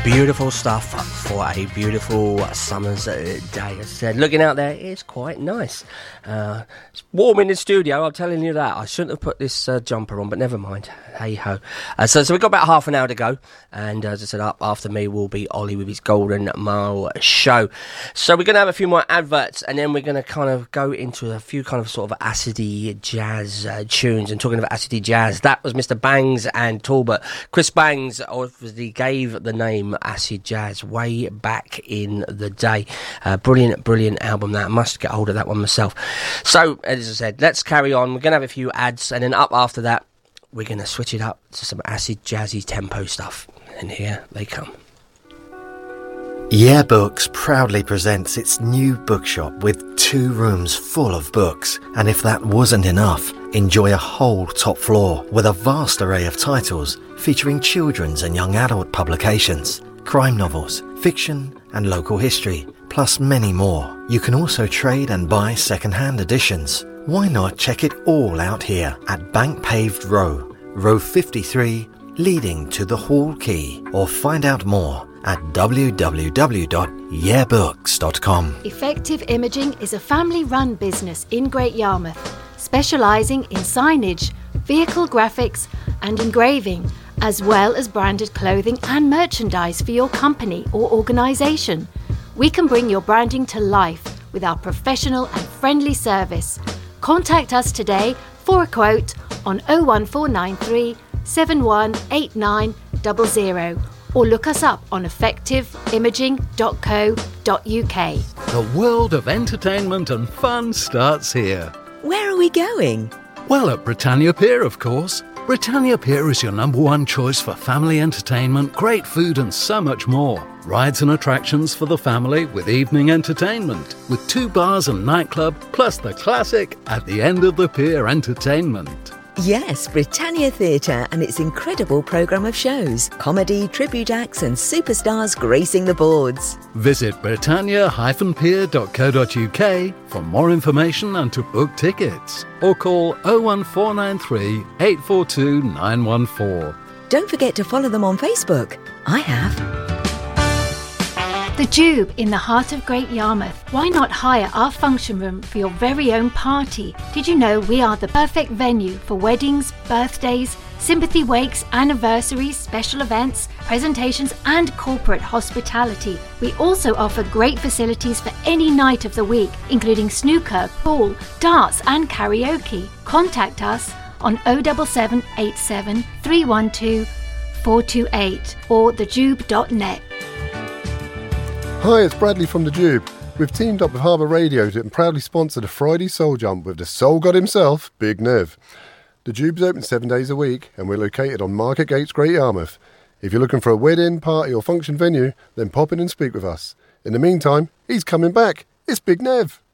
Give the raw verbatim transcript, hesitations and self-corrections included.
Beautiful stuff for a beautiful summer's day. As I said, looking out there is quite nice. Uh, it's warm in the studio, I'm telling you that. I shouldn't have put this uh, jumper on, but never mind. Hey ho. Uh, so, so we've got about half an hour to go. And uh, as I said, up after me will be Ollie with his Golden Mile show. So we're going to have a few more adverts, and then we're going to kind of go into a few kind of sort of acidy jazz uh, tunes. And talking about acidy jazz, that was Mister Bangs and Talbot. Chris Bangs obviously gave the name acid jazz way back in the day. Uh, brilliant, brilliant album that. I must get hold of that one myself. So, as I said, let's carry on. We're going to have a few ads, and then up after that, we're going to switch it up to some acid jazzy tempo stuff. And here they come. Yeah Books proudly presents its new bookshop with two rooms full of books. And if that wasn't enough, enjoy a whole top floor with a vast array of titles featuring children's and young adult publications, crime novels, fiction and local history, plus many more. You can also trade and buy second-hand editions. Why not check it all out here at Bank Paved Row, row fifty-three, leading to the Hall Quay, or find out more at w w w dot yeah books dot com. Effective Imaging is a family-run business in Great Yarmouth, specialising in signage, vehicle graphics and engraving, as well as branded clothing and merchandise for your company or organisation. We can bring your branding to life with our professional and friendly service. Contact us today for a quote on oh one four nine three, seven one eight nine zero zero or look us up on effective imaging dot co dot u k. The world of entertainment and fun starts here. Where are we going? Well, at Britannia Pier, of course. Britannia Pier is your number one choice for family entertainment, great food and so much more. Rides and attractions for the family with evening entertainment, with two bars and nightclub, plus the classic At the End of the Pier entertainment. Yes, Britannia Theatre and its incredible programme of shows, comedy, tribute acts and superstars gracing the boards. Visit britannia dash pier dot co dot u k for more information and to book tickets. Or call oh one four nine three, eight four two nine one four. Don't forget to follow them on Facebook. I have. The Jube in the heart of Great Yarmouth. Why not hire our function room for your very own party? Did you know we are the perfect venue for weddings, birthdays, sympathy wakes, anniversaries, special events, presentations and corporate hospitality. We also offer great facilities for any night of the week, including snooker, pool, darts and karaoke. Contact us on oh seven seven eight seven, three one two, four two eight or the jube dot net. Hi, it's Bradley from The Jube. We've teamed up with Harbour Radio to proudly sponsor the Friday Soul Jump with the Soul God himself, Big Nev. The Jube's open seven days a week and we're located on Market Gates, Great Yarmouth. If you're looking for a wedding, party or function venue, then pop in and speak with us. In the meantime, he's coming back. It's Big Nev.